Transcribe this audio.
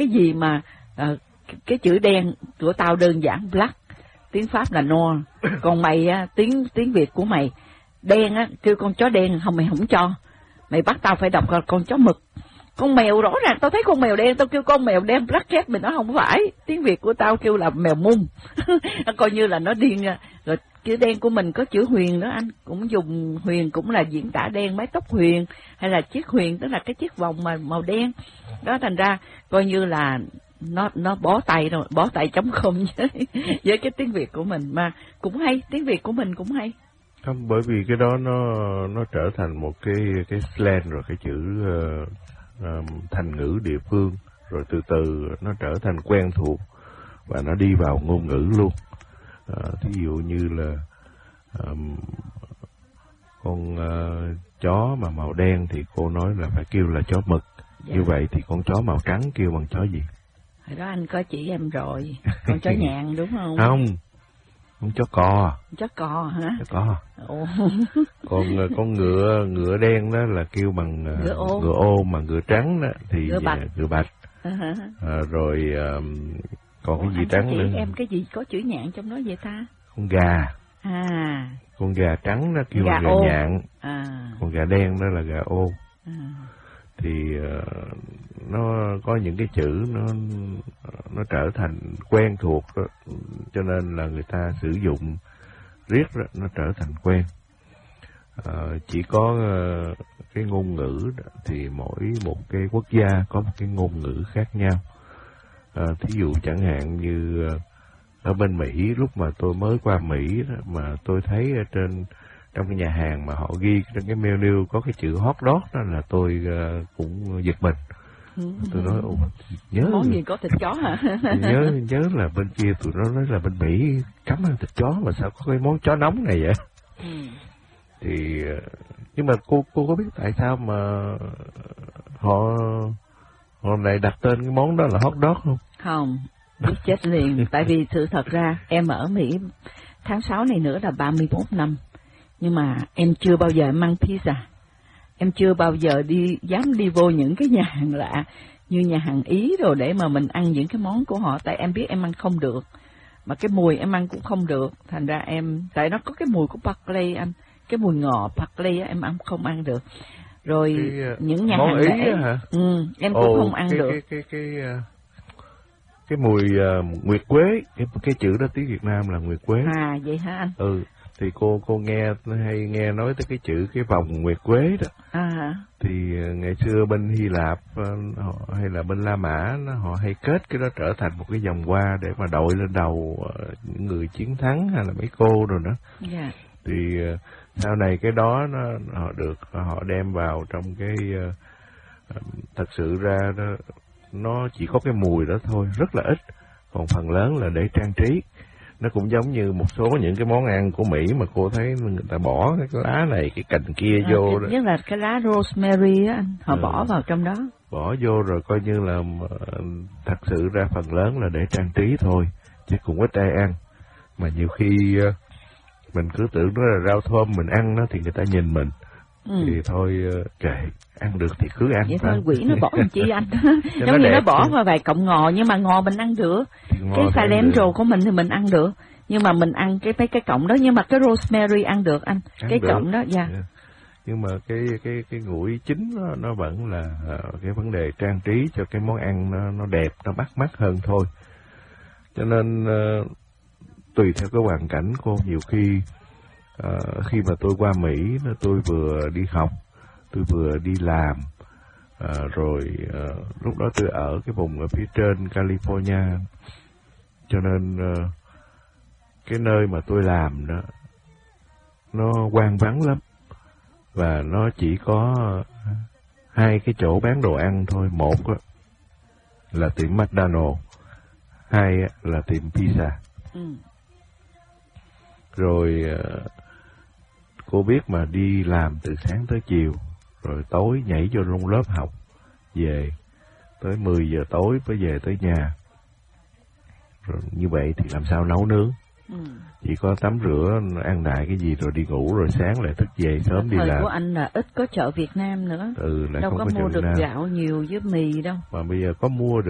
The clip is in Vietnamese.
cái gì mà cái chữ đen của tao đơn giản black, tiếng Pháp là noir, còn mày á, tiếng Việt của mày đen á, kêu con chó đen không, mày không cho, mày bắt tao phải đọc con chó mực. Con mèo rõ ràng tao thấy con mèo đen, tao kêu con mèo đen black cat, mình nói không phải, tiếng Việt của tao kêu là mèo mung. Coi như là nó điên ra. Rồi chữ đen của mình có chữ huyền nữa, anh cũng dùng huyền cũng là diễn tả đen, mái tóc huyền hay là chiếc huyền, tức là cái chiếc vòng mà màu đen đó. Thành ra coi như là nó bó tay rồi, bó tay chống không với cái tiếng Việt của mình, mà cũng hay, tiếng Việt của mình cũng hay. Không, bởi vì cái đó nó trở thành một cái slang rồi, cái chữ thành ngữ địa phương, rồi từ từ nó trở thành quen thuộc và nó đi vào ngôn ngữ luôn. Thí dụ như là con chó mà màu đen thì cô nói là phải kêu là chó mực. Dạ. Như vậy thì con chó màu trắng kêu bằng chó gì? Hồi đó anh có chỉ em rồi, con chó nhạn đúng không? Không, con chó cò. Chó cò hả? Chó cò. Ồ. Còn con ngựa đen đó là kêu bằng ngựa ô, mà ngựa trắng đó thì ngựa bạch. Rồi còn cái gì trắng nữa? Em cái gì có chữ nhạn trong đó vậy ta? Con gà. Con gà trắng đó kêu là gà nhạn. Còn gà đen đó là gà ô. Thì nó có những cái chữ nó trở thành quen thuộc đó, cho nên là người ta sử dụng riết đó, nó trở thành quen. Chỉ có cái ngôn ngữ đó, thì mỗi một cái quốc gia có một cái ngôn ngữ khác nhau. Thí dụ chẳng hạn như ở bên Mỹ, lúc mà tôi mới qua Mỹ đó, mà tôi thấy ở trong cái nhà hàng mà họ ghi trên cái menu có cái chữ hot dog đó, là tôi cũng giật mình. Tôi nói nhớ món gì có thịt chó hả? nhớ là bên kia tụi nó nói là bên Mỹ cấm ăn thịt chó, mà sao có cái món chó nóng này vậy? Thì nhưng mà cô có biết tại sao mà họ lại đặt tên cái món đó là hot dog không? Không, biết chết liền. Tại vì sự thật ra em ở Mỹ tháng 6 này nữa là 31 năm, nhưng mà em chưa bao giờ em ăn pizza. Em chưa bao giờ dám đi vô những cái nhà hàng lạ như nhà hàng Ý rồi để mà mình ăn những cái món của họ, tại em biết em ăn không được, mà cái mùi em ăn cũng không được. Thành ra tại nó có cái mùi của parsley anh, cái mùi ngò parsley em không ăn được. Rồi những nhà hàng lễ em cũng không ăn được. Cái mùi nguyệt quế, cái chữ đó tiếng Việt Nam là nguyệt quế. Vậy hả anh? Thì cô hay nghe nói tới cái chữ cái vòng nguyệt quế đó. Thì ngày xưa bên Hy Lạp hay là bên La Mã họ hay kết cái đó trở thành một cái vòng hoa để mà đội lên đầu những người chiến thắng hay là mấy cô rồi đó. Yeah. Thì sau này cái đó họ đem vào trong cái thật sự ra nó chỉ có cái mùi đó thôi, rất là ít, còn phần lớn là để trang trí. Nó cũng giống như một số những cái món ăn của Mỹ mà cô thấy người ta bỏ cái lá này, cái cành kia vô đó. Nhất là cái lá rosemary á anh, họ bỏ vào trong đó. Bỏ vô rồi coi như là thật sự ra phần lớn là để trang trí thôi, chứ cũng ít ai ăn. Mà nhiều khi mình cứ tưởng nó là rau thơm, mình ăn nó thì người ta nhìn mình. Thì thôi kệ, ăn được thì cứ ăn. Vậy thôi quỷ nó bỏ làm chi anh. Giống như nó bỏ vào vài cọng ngò, nhưng mà ngò mình ăn được. Cái cilantro của mình thì mình ăn được, nhưng mà mình ăn mấy cái cọng đó, nhưng mà cái rosemary ăn được anh. Cái cọng đó yeah. Nhưng mà cái ngũi chính nó vẫn là cái vấn đề trang trí cho cái món ăn nó đẹp, nó bắt mắt hơn thôi. Cho nên tùy theo cái hoàn cảnh cô, nhiều khi khi mà tôi qua Mỹ, tôi vừa đi học, tôi vừa đi làm, rồi lúc đó tôi ở cái vùng ở phía trên California, cho nên cái nơi mà tôi làm đó nó hoang vắng lắm, và nó chỉ có 2 cái chỗ bán đồ ăn thôi. Một là tiệm McDonald's, 2 là tiệm pizza. Rồi cô biết mà đi làm từ sáng tới chiều, rồi tối nhảy vô trong lớp học, về tới 10 giờ tối mới về tới nhà. Rồi như vậy thì làm sao nấu nướng? Chỉ có tắm rửa, ăn đại cái gì rồi đi ngủ, rồi sáng lại thức về sớm đi làm. Thời của anh là ít có chợ Việt Nam nữa. Lại đâu không có mua được gạo nhiều với mì đâu. Mà bây giờ có mua được